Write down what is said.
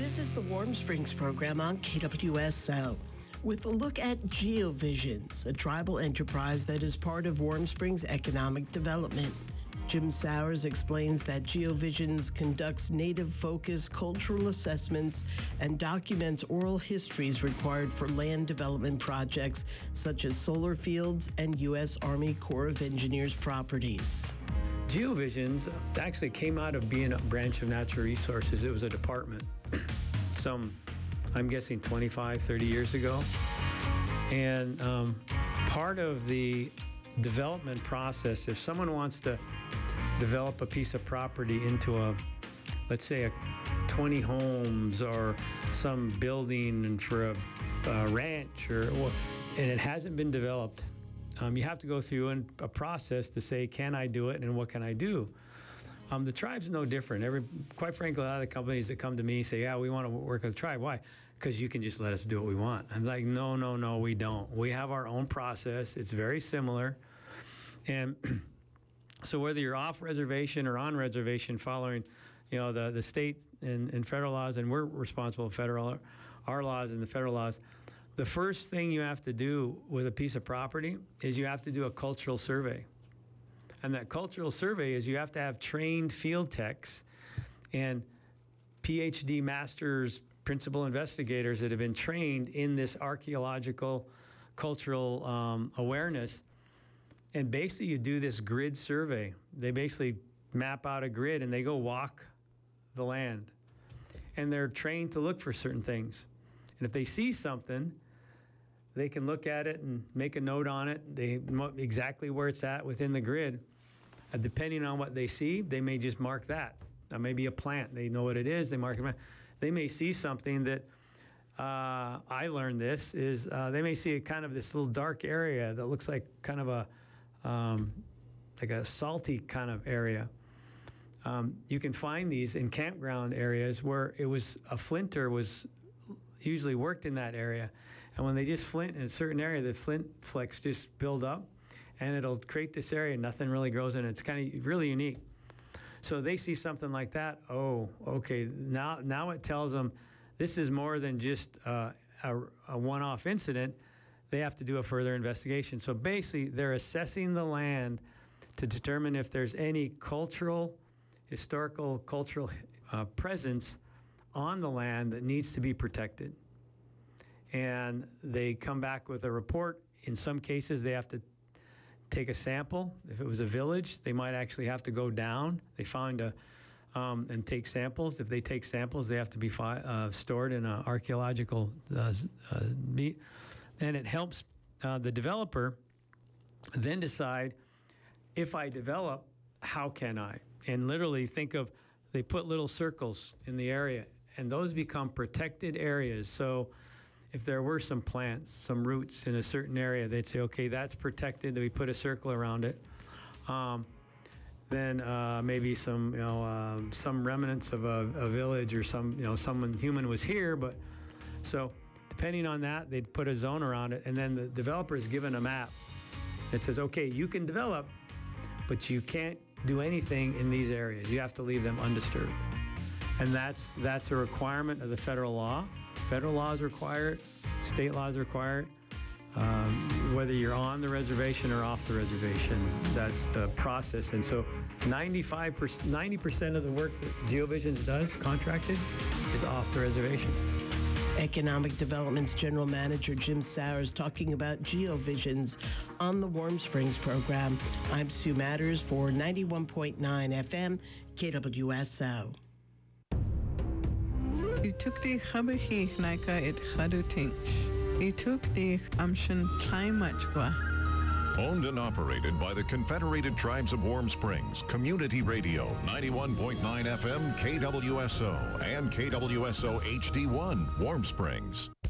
This is the Warm Springs program on KWSO with a look at GeoVisions, a tribal enterprise that is part of Warm Springs economic development. Jim Sowers explains that GeoVisions conducts native-focused cultural assessments and documents oral histories required for land development projects such as solar fields and U.S. Army Corps of Engineers properties. GeoVisions actually came out of being a branch of natural resources. It was a department I'm guessing 25, 30 years ago. And part of the development process, if someone wants to develop a piece of property into let's say 20 homes or some building and for a ranch and it hasn't been developed, you have to go through a process to say, can I do it and what can I do? The tribe's no different. Quite frankly, a lot of the companies that come to me say, yeah, we want to work with the tribe. Why? Because you can just let us do what we want. I'm like, no, we don't. We have our own process. It's very similar. And so whether you're off reservation or on reservation following, the state and federal laws, and we're responsible for our laws and the federal laws, the first thing you have to do with a piece of property is you have to do a cultural survey. And that cultural survey is you have to have trained field techs and PhD masters, principal investigators that have been trained in this archaeological, cultural awareness. And basically you do this grid survey. They basically map out a grid and they go walk the land. And they're trained to look for certain things. And if they see something, they can look at it and make a note on it. They know exactly where it's at within the grid. Depending on what they see, they may just mark that. That may be a plant. They know what it is. They mark it. They may see something that I learned this is they may see a kind of this little dark area that looks like kind of like a salty kind of area. You can find these in campground areas where a flinter was usually worked in that area. And when they just flint in a certain area, the flint flecks just build up. And it'll create this area, nothing really grows in it. It's kind of really unique. So they see something like that. Oh, okay. Now it tells them this is more than just a one-off incident. They have to do a further investigation. So basically, they're assessing the land to determine if there's any cultural presence on the land that needs to be protected. And they come back with a report. In some cases, they have to take a sample. If it was a village, they might actually have to go down. They find and take samples. If they take samples, they have to be stored in an archaeological meet. And it helps the developer then decide, if I develop, how can I? And literally they put little circles in the area, and those become protected areas. So if there were some plants, some roots in a certain area, they'd say, okay, that's protected. We put a circle around it. Then maybe some remnants of a village or someone human was here. But so depending on that, they'd put a zone around it. And then the developer is given a map that says, okay, you can develop, but you can't do anything in these areas. You have to leave them undisturbed. And that's a requirement of the federal law. Federal laws require it, state laws require it. Whether you're on the reservation or off the reservation, that's the process. And so 90% of the work that GeoVisions does, contracted, is off the reservation. Economic Development's General Manager Jim Sowers talking about GeoVisions on the Warm Springs program. I'm Sue Matters for 91.9 FM KWSO. Itukdi Habahi Naika it Hadutinch. Itukdi Amshan Taimachwa. Owned and operated by the Confederated Tribes of Warm Springs, Community Radio, 91.9 FM KWSO and KWSO HD1, Warm Springs.